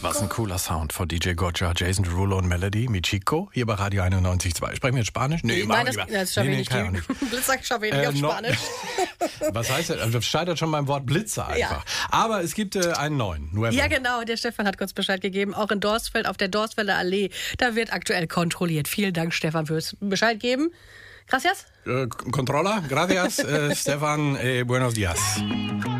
Was ein cooler Sound von DJ Gotcha, Jason Derulo und Melody mit Chico hier bei Radio 91.2. Sprechen wir jetzt Spanisch? Nee, Nein, das schaffe ich nicht. Blitzer schaffe ich nicht auf Spanisch. Was heißt das? Also scheitert schon beim Wort Blitzer einfach. Ja. Aber es gibt einen neuen. Nuevo. Ja, genau. Der Stefan hat kurz Bescheid gegeben. Auch in Dorstfeld, auf der Dorstfelder Allee. Da wird aktuell kontrolliert. Vielen Dank, Stefan, fürs Bescheid geben. Gracias. Controller, gracias, Stefan, buenos dias.